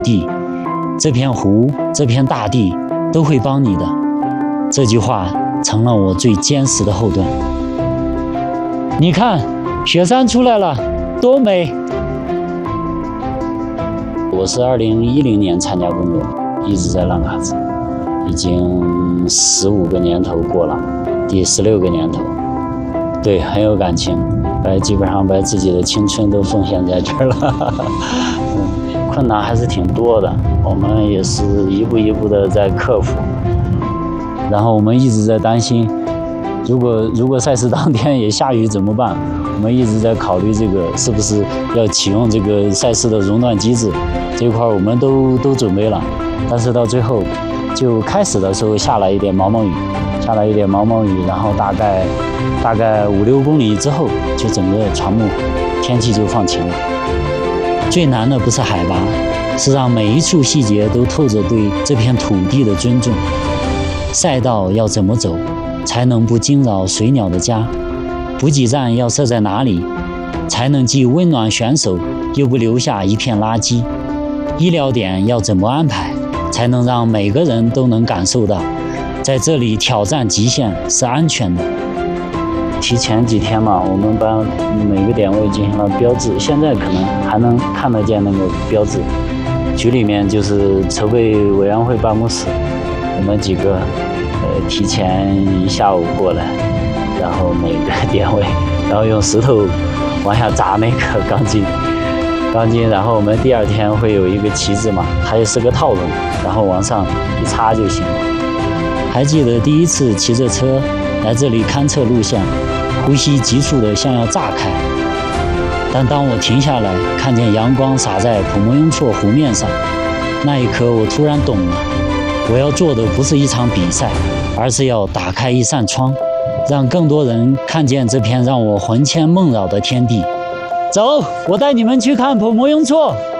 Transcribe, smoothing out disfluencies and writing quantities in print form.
地，这片湖，这片大地都会帮你的。这句话成了我最坚实的后盾。你看，雪山出来了，多美！我是2010年参加工作，一直在浪卡子，已经15个年头过了，第16个年头，对，很有感情，基本上把自己的青春都奉献在这儿了。困难还是挺多的，我们也是一步一步的在克服。然后我们一直在担心，如果赛事当天也下雨怎么办？我们一直在考虑这个是不是要启用这个赛事的熔断机制，这块我们都准备了，但是到最后就开始的时候下了一点毛毛雨，然后大概5-6公里之后，就整个船木天气就放晴了。最难的不是海拔，是让每一处细节都透着对这片土地的尊重。赛道要怎么走，才能不惊扰水鸟的家？补给站要设在哪里，才能既温暖选手，又不留下一片垃圾？医疗点要怎么安排，才能让每个人都能感受到，在这里挑战极限是安全的？提前几天嘛，我们把每个点位进行了标志，现在可能还能看得见那个标志。局里面就是筹备委员会办公室，我们几个提前一下午过来，然后每个点位，然后用石头往下砸那个钢筋，然后我们第2天会有一个旗帜嘛，它也是个套筒，然后往上一插就行了。还记得第一次骑着车来这里勘测路线，呼吸急促的像要炸开，但当我停下来，看见阳光洒在普莫雍措湖面上，那一刻我突然懂了，我要做的不是一场比赛，而是要打开一扇窗，让更多人看见这片让我魂牵梦绕的天地。走，我带你们去看普莫雍措。